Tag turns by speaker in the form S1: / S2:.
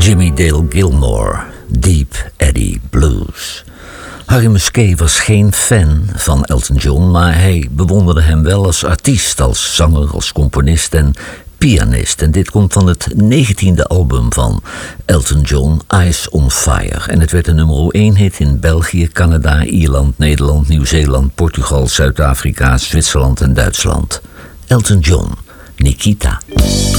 S1: Jimmie Dale Gilmore, Deep Eddy Blues. Harry Musquet was geen fan van Elton John, maar hij bewonderde hem wel als artiest, als zanger, als componist en pianist. En dit komt van het 19e album van Elton John, Eyes on Fire. En het werd een nummer 1 hit in België, Canada, Ierland, Nederland, Nieuw-Zeeland, Portugal, Zuid-Afrika, Zwitserland en Duitsland. Elton John, Nikita.